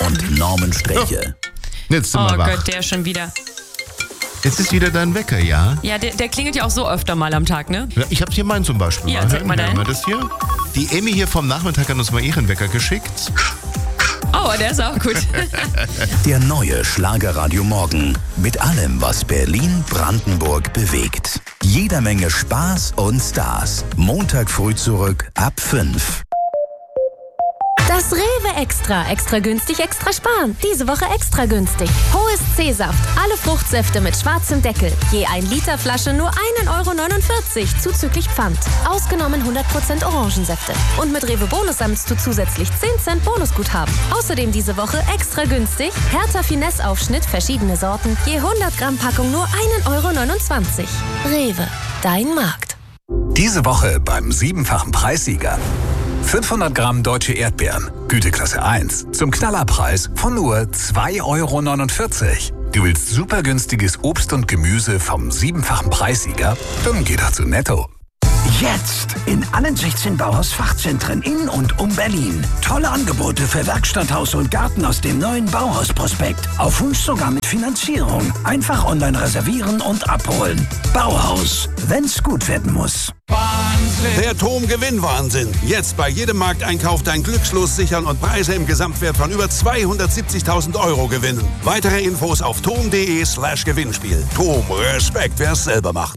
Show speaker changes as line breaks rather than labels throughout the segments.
und Norman Streche.
Jetzt sind wir
Oh
wach.
Gott, der schon wieder.
Jetzt ist wieder dein Wecker, ja?
Ja, der klingelt ja auch so öfter mal am Tag, ne?
Ja, ich habe hier meinen zum Beispiel.
Ja, zeig mal deinen.
Hören wir das hier? Die Emmy hier vom Nachmittag hat uns mal ihren Wecker geschickt.
Oh, der ist auch gut.
Der neue Schlagerradio Morgen. Mit allem, was Berlin-Brandenburg bewegt. Jeder Menge Spaß und Stars. Montag früh zurück ab 5.
Das Rewe Extra. Extra günstig, extra sparen. Diese Woche extra günstig. Hohes C-Saft. Alle Fruchtsäfte mit schwarzem Deckel. Je 1 Liter Flasche nur 1,49 € zuzüglich Pfand. Ausgenommen 100% Orangensäfte. Und mit Rewe Bonus sammelst du zusätzlich 10 Cent Bonusguthaben. Außerdem diese Woche extra günstig. Hertha Finesse-Aufschnitt, verschiedene Sorten. Je 100 Gramm Packung nur 1,29 €. Rewe. Dein Markt.
Diese Woche beim 7-fachen Preissieger. 500 Gramm deutsche Erdbeeren, Güteklasse 1, zum Knallerpreis von nur 2,49 €. Du willst super günstiges Obst und Gemüse vom 7-fachen Preissieger? Dann geh doch zu Netto.
Jetzt in allen 16 Bauhaus-Fachzentren in und um Berlin. Tolle Angebote für Werkstatt, Haus und Garten aus dem neuen Bauhaus-Prospekt. Auf Wunsch sogar mit Finanzierung. Einfach online reservieren und abholen. Bauhaus, wenn's gut werden muss.
Der TOM-Gewinnwahnsinn. Jetzt bei jedem Markteinkauf dein Glückslos sichern und Preise im Gesamtwert von über 270.000 € gewinnen. Weitere Infos auf tom.de/Gewinnspiel. TOM, Respekt, wer's selber macht.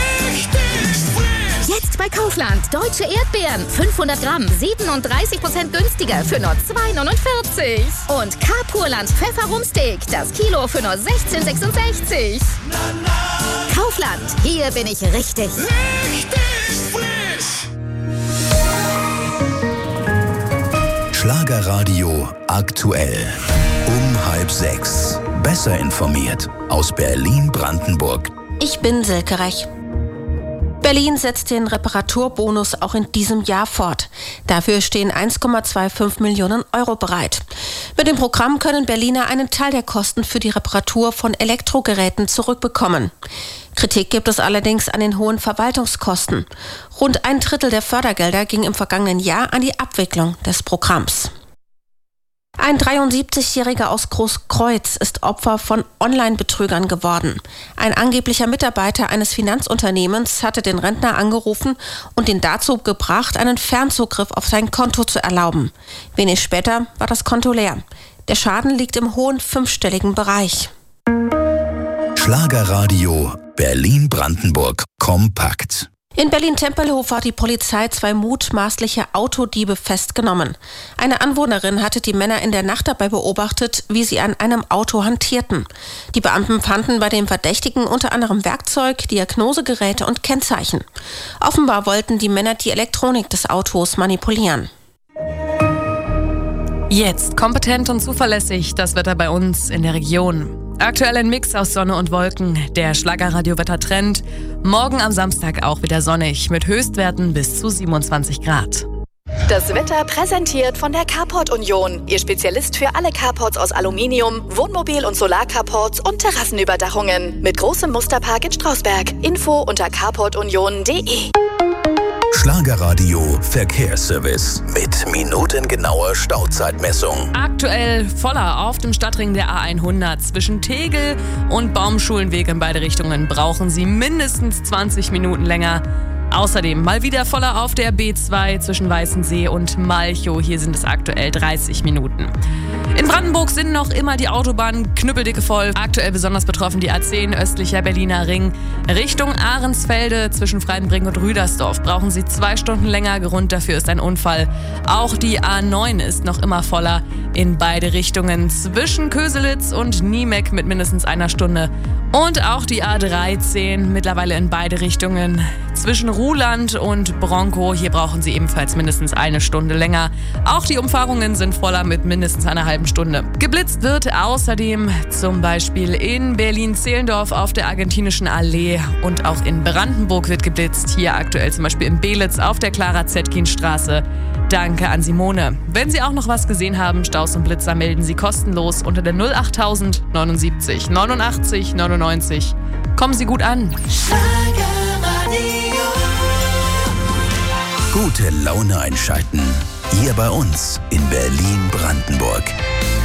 Jetzt bei Kaufland. Deutsche Erdbeeren. 500 Gramm. 37% günstiger für nur 2,49 €. Und Carpurland Pfefferrumsteak. Das Kilo für nur 16,66 €. Kaufland. Hier bin ich richtig.
Schlagerradio aktuell. Um 5:30. Besser informiert aus Berlin-Brandenburg.
Ich bin Silke Rech. Berlin setzt den Reparaturbonus auch in diesem Jahr fort. Dafür stehen 1,25 Millionen € bereit. Mit dem Programm können Berliner einen Teil der Kosten für die Reparatur von Elektrogeräten zurückbekommen. Kritik gibt es allerdings an den hohen Verwaltungskosten. Rund 1/3 der Fördergelder ging im vergangenen Jahr an die Abwicklung des Programms. Ein 73-Jähriger aus Großkreuz ist Opfer von Online-Betrügern geworden. Ein angeblicher Mitarbeiter eines Finanzunternehmens hatte den Rentner angerufen und ihn dazu gebracht, einen Fernzugriff auf sein Konto zu erlauben. Wenig später war das Konto leer. Der Schaden liegt im hohen 5-stelligen Bereich.
Schlagerradio Berlin-Brandenburg kompakt.
In Berlin-Tempelhof hat die Polizei 2 mutmaßliche Autodiebe festgenommen. Eine Anwohnerin hatte die Männer in der Nacht dabei beobachtet, wie sie an einem Auto hantierten. Die Beamten fanden bei den Verdächtigen unter anderem Werkzeug, Diagnosegeräte und Kennzeichen. Offenbar wollten die Männer die Elektronik des Autos manipulieren.
Jetzt kompetent und zuverlässig das Wetter bei uns in der Region. Aktuell ein Mix aus Sonne und Wolken. Der Schlagerradio-Wettertrend. Morgen am Samstag auch wieder sonnig mit Höchstwerten bis zu 27 Grad.
Das Wetter präsentiert von der Carport Union. Ihr Spezialist für alle Carports aus Aluminium, Wohnmobil- und Solarcarports und Terrassenüberdachungen. Mit großem Musterpark in Strausberg. Info unter carportunion.de.
Schlagerradio Verkehrsservice mit minutengenauer Stauzeitmessung.
Aktuell voller auf dem Stadtring der A100. Zwischen Tegel und Baumschulenweg in beide Richtungen brauchen Sie mindestens 20 Minuten länger. Außerdem mal wieder voller auf der B2 zwischen Weißensee und Malchow. Hier sind es aktuell 30 Minuten. In Brandenburg sind noch immer die Autobahnen knüppeldicke voll. Aktuell besonders betroffen die A10 östlicher Berliner Ring. Richtung Ahrensfelde zwischen Freidenbrink und Rüdersdorf brauchen Sie 2 Stunden länger. Grund dafür ist ein Unfall. Auch die A9 ist noch immer voller in beide Richtungen. Zwischen Köselitz und Niemek mit mindestens 1 Stunde. Und auch die A13 mittlerweile in beide Richtungen. Zwischen Ruhland und Bronkow, hier brauchen Sie ebenfalls mindestens 1 Stunde länger. Auch die Umfahrungen sind voller mit mindestens einer halben Stunde. Geblitzt wird außerdem zum Beispiel in Berlin-Zehlendorf auf der Argentinischen Allee und auch in Brandenburg wird geblitzt. Hier aktuell zum Beispiel in Belitz auf der Clara-Zetkin-Straße. Danke an Simone. Wenn Sie auch noch was gesehen haben, Staus und Blitzer, melden Sie kostenlos unter der 08000 79 89 99. Kommen Sie gut an.
Gute Laune einschalten. Hier bei uns in Berlin-Brandenburg.